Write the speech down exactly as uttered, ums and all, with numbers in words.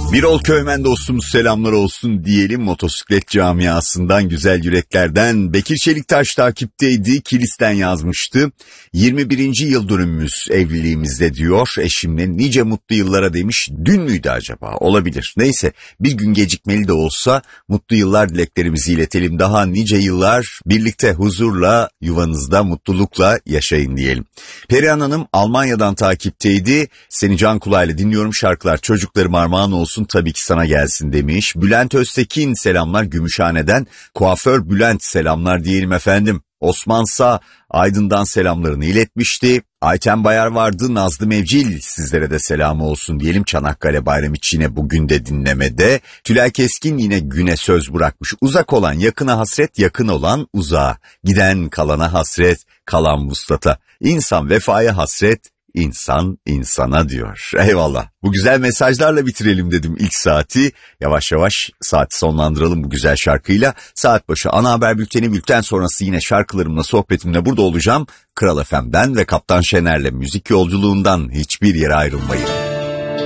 Birol Köymen dostumuz selamlar olsun diyelim, motosiklet camiasından, güzel yüreklerden. Bekir Çeliktaş takipteydi, Kilis'ten yazmıştı. yirmi birinci yıl dönümümüz evliliğimizde diyor, eşimle nice mutlu yıllara demiş. Dün müydü acaba? Olabilir. Neyse, bir gün gecikmeli de olsa mutlu yıllar dileklerimizi iletelim. Daha nice yıllar birlikte huzurla, yuvanızda mutlulukla yaşayın diyelim. Perihan Hanım Almanya'dan takipteydi. Seni can kulağıyla dinliyorum, şarkılar çocuklarım armağan olsun, tabii ki sana gelsin demiş. Bülent Öztekin selamlar Gümüşhane'den. Kuaför Bülent selamlar diyelim efendim. Osman Sağ Aydın'dan selamlarını iletmişti. Ayten Bayar vardı, Nazlı Mevcil sizlere de selamı olsun diyelim. Çanakkale Bayramiçi yine bugün de dinlemede. Tülay Keskin yine güne söz bırakmış. Uzak olan yakına hasret, yakın olan uzağa. Giden kalana hasret, kalan vuslata. İnsan vefaya hasret, İnsan insana diyor. Eyvallah. Bu güzel mesajlarla bitirelim dedim ilk saati. Yavaş yavaş saati sonlandıralım bu güzel şarkıyla. Saat başı ana haber bülteni, bülten sonrası yine şarkılarımla, sohbetimle burada olacağım. Kral F M'den ve Kaptan Şener'le müzik yolculuğundan hiçbir yere ayrılmayın.